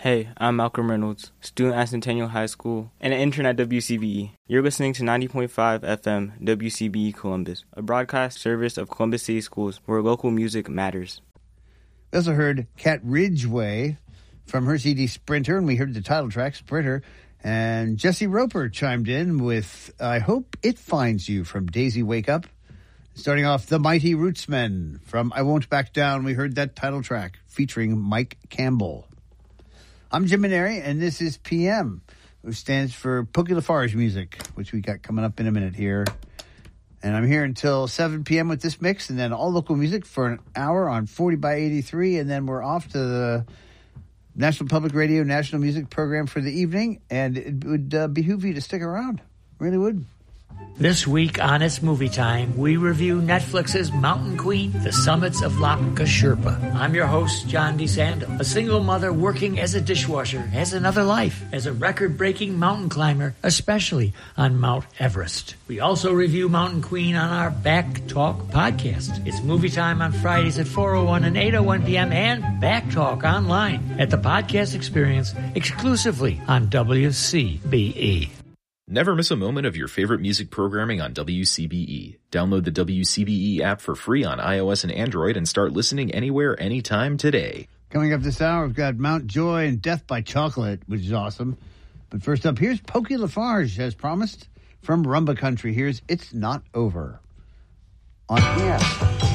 Hey, I'm Malcolm Reynolds, student at Centennial High School and an intern at WCBE. You're listening to 90.5 FM WCBE Columbus, a broadcast service of Columbus City Schools where local music matters. We also heard Cat Ridgway from her CD Sprinter, and we heard the title track, Sprinter. And Jesse Roper chimed in with I Hope It Finds You from Daisy Wake Up. Starting off, The Mighty Rootsmen from I Won't Back Down. We heard that title track featuring Mike Campbell. I'm Jim Maneri, and this is PM, which stands for Pokey Lafarge Music, which we got coming up in a minute here. And I'm here until 7 p.m. with this mix, and then all local music for an hour on 40 by 83, and then we're off to the National Public Radio National Music Program for the evening, and it would behoove you to stick around. Really would. This week on It's Movie Time, we review Netflix's Mountain Queen, The Summits of Laka Sherpa. I'm your host, John DeSando. A single mother working as a dishwasher has another life as a record-breaking mountain climber, especially on Mount Everest. We also review Mountain Queen on our Back Talk podcast. It's Movie Time on Fridays at 4:01 and 8:01 p.m. and Back Talk online at the podcast experience exclusively on WCBE. Never miss a moment of your favorite music programming on WCBE. Download the WCBE app for free on iOS and Android and start listening anywhere, anytime today. Coming up this hour, we've got Mount Joy and Death by Chocolate, which is awesome. But first up, here's Pokey Lafarge, as promised, from Rumba Country. Here's It's Not Over on PM.